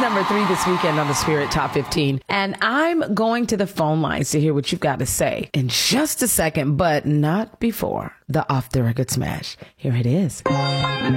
number 3 this weekend on the Spirit Top 15. And I'm going to the phone lines to hear what you've got to say in just a second, but not before the Off the Record Smash. Here it is.